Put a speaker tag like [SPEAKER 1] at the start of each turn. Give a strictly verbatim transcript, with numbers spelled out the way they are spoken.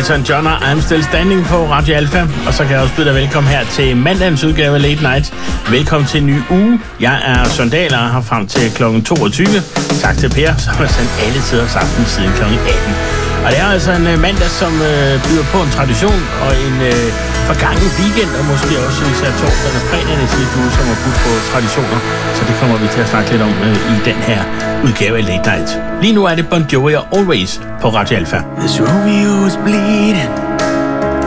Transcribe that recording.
[SPEAKER 1] Elton John og I'm Still Standing på Radio Alpha. Og så kan jeg også byde dig velkommen her til mandagens udgave af Late Night. Velkommen til en ny uge. Jeg er Søren Dahl og er her frem til klokken toogtyve. Tak til Per, som har sendt alle tider aften siden klokken atten. Og det er altså en uh, mandag, som uh, byder på en tradition og en uh, forgangen weekend, og måske også især torsdag og fredag i sidste uge, som har budt på traditioner. Så det kommer vi til at snakke lidt om uh, i den her udgave af Late Night. Lige nu er det Bon Jovi og Always på Radio Alpha.
[SPEAKER 2] This Romeo is bleeding.